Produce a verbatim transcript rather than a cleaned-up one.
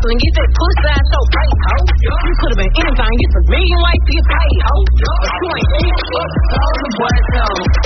hustling, get that pussy out your face, ho. You could've been anything, get a million ways to get paid, ho. But you ain't shit, so the boy, so.